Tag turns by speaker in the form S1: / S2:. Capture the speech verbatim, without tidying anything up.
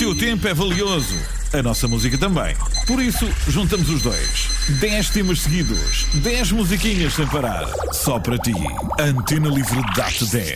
S1: teu tempo é valioso. A nossa música também. Por isso, juntamos os dois. dez temas seguidos. dez musiquinhas sem parar. Só para ti. Antena Livre dá-te dez.